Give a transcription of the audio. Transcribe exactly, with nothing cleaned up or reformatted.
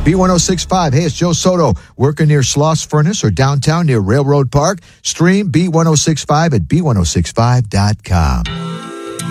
B one oh six point five. Hey, it's Joe Soto, working near Sloss Furnace or downtown near Railroad Park. Stream B one oh six point five at B one oh six five dot com.